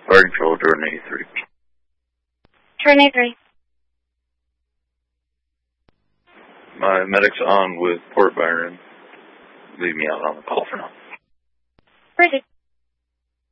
Fire control, Jordan 83. Jordan 83. My medic's on with Port Byron. Leave me out on the call for now. Bridget.